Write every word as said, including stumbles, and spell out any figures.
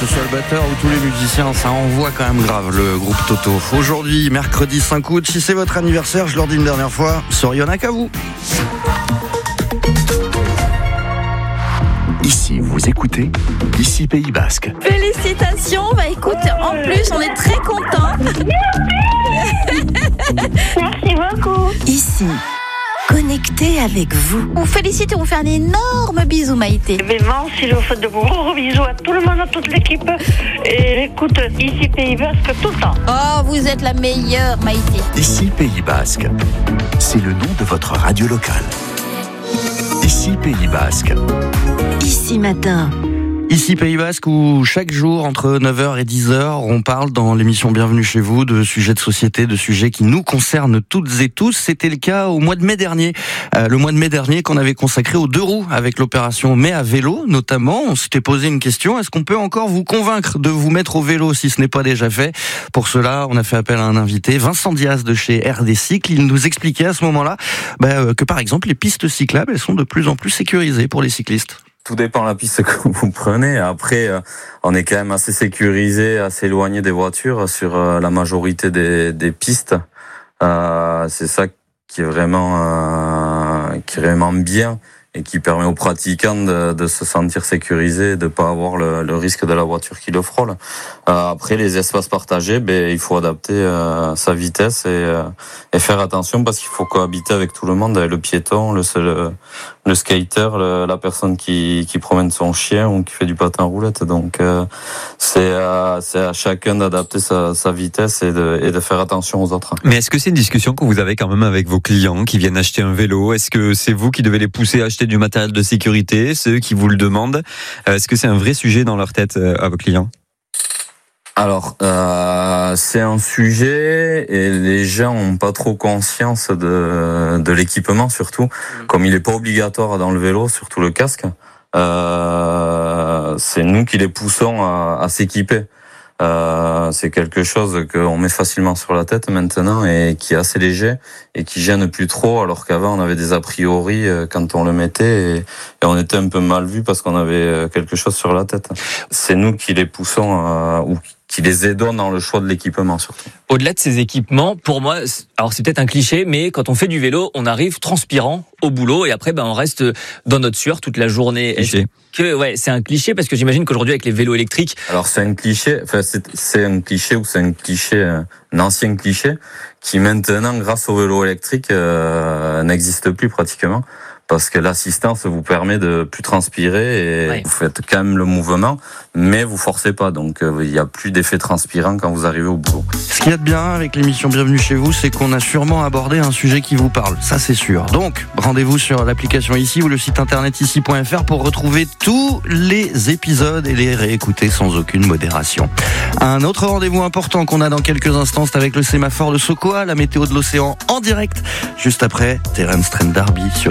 ce soit le batteur ou tous les musiciens, ça envoie quand même grave le groupe Toto. Aujourd'hui, mercredi cinq août, si c'est votre anniversaire, je leur dis une dernière fois, Sorionak à vous. Ici, vous écoutez, ici Pays Basque. Félicitations, bah écoute, en plus on est très contents. Merci beaucoup. Ici, connecté avec vous. On félicite et on fait un énorme bisou, Maïté. Mais moi aussi, je vous fais de gros bisous à tout le monde, à toute l'équipe. Et écoute, ici Pays Basque tout le temps. Oh, vous êtes la meilleure, Maïté. Ici Pays Basque. C'est le nom de votre radio locale. Ici Pays Basque. Ici matin. Ici Pays Basque où chaque jour entre neuf heures et dix heures on parle dans l'émission Bienvenue chez vous de sujets de société, de sujets qui nous concernent toutes et tous. C'était le cas au mois de mai dernier, euh, le mois de mai dernier qu'on avait consacré aux deux roues avec l'opération Mai à vélo notamment. On s'était posé une question, est-ce qu'on peut encore vous convaincre de vous mettre au vélo si ce n'est pas déjà fait? Pour cela, on a fait appel à un invité, Vincent Diaz de chez R D Cycle. Il nous expliquait à ce moment-là bah, que par exemple les pistes cyclables elles sont de plus en plus sécurisées pour les cyclistes. Tout dépend de la piste que vous prenez. Après, on est quand même assez sécurisé, assez éloigné des voitures sur la majorité des, des pistes. Euh, c'est ça qui est vraiment, euh, qui est vraiment bien et qui permet aux pratiquants de, de se sentir sécurisés, de pas avoir le, le risque de la voiture qui le frôle. Euh, après, les espaces partagés, ben il faut adapter euh, sa vitesse et, euh, et faire attention parce qu'il faut cohabiter avec tout le monde, le piéton, le le, le skater, le, la personne qui qui promène son chien ou qui fait du patin roulette. Donc euh, c'est euh, c'est à chacun d'adapter sa, sa vitesse et de et de faire attention aux autres. Mais est-ce que c'est une discussion que vous avez quand même avec vos clients qui viennent acheter un vélo? Est-ce que c'est vous qui devez les pousser à acheter du matériel de sécurité? C'est eux qui vous le demandent? Est-ce que c'est un vrai sujet dans leur tête à vos clients? Alors, euh, c'est un sujet et les gens ont pas trop conscience de, de l'équipement surtout. Comme il est pas obligatoire dans le vélo, surtout le casque, euh, c'est nous qui les poussons à, à s'équiper. Euh, c'est quelque chose qu'on met facilement sur la tête maintenant et qui est assez léger et qui gêne plus trop, alors qu'avant on avait des a priori quand on le mettait et, et on était un peu mal vu parce qu'on avait quelque chose sur la tête. C'est nous qui les poussons à, ou qui les aidons dans le choix de l'équipement surtout. Au-delà de ces équipements, pour moi, alors c'est peut-être un cliché, mais quand on fait du vélo, on arrive transpirant au boulot et après ben on reste dans notre sueur toute la journée. Cliché. Que ouais, c'est un cliché parce que j'imagine qu'aujourd'hui avec les vélos électriques. Alors c'est un cliché, enfin c'est, c'est un cliché ou c'est un cliché, un ancien cliché qui maintenant, grâce au vélo électrique, euh, n'existe plus pratiquement. Parce que l'assistance vous permet de plus transpirer et ouais. Vous faites quand même le mouvement, mais vous forcez pas. Donc euh, il y a plus d'effet transpirant quand vous arrivez au boulot. Ce qu'il y a de bien avec l'émission Bienvenue chez vous, c'est qu'on a sûrement abordé un sujet qui vous parle. Ça c'est sûr. Donc rendez-vous sur l'application Ici ou le site internet ici point f r pour retrouver tous les épisodes et les réécouter sans aucune modération. Un autre rendez-vous important qu'on a dans quelques instants, c'est avec le sémaphore de Sokoa, la météo de l'océan en direct, juste après Terence Trent D'Arby sur